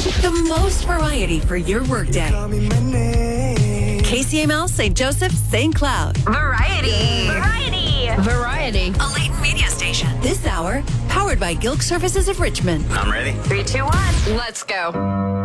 The most variety for your workday. KCML, St. Joseph, St. Cloud. Variety. A Leighton media station. This hour, powered by Gilk Services of Richmond. I'm ready. 3, 2, 1. Let's go.